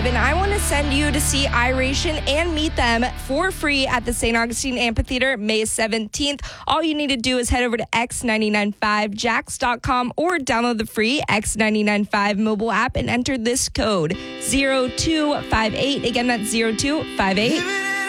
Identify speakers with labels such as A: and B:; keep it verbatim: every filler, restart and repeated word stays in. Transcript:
A: vibe, and I want to send you to see Iration and meet them for free at the Saint Augustine Amphitheater May seventeenth. All you need to do is head over to x nine nine five jacks dot com or download the free X nine nine five mobile app and enter this code zero two five eight. Again, that's zero two five eight.